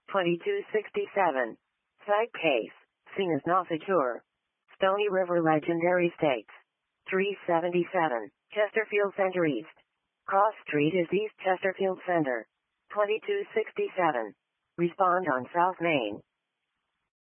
2267. Site case. Scene is not secure. Stony River Legendary Stakes. 377. Chesterfield Center East. Cross Street is East Chesterfield Center. 2267. Respond on South Main.